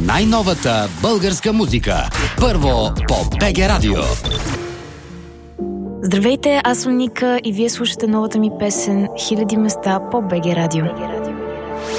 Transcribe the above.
най-новата българска музика. Първо по БГ Радио. Здравейте, аз съм Ника и вие слушате новата ми песен "Хиляди места" по БГ Радио.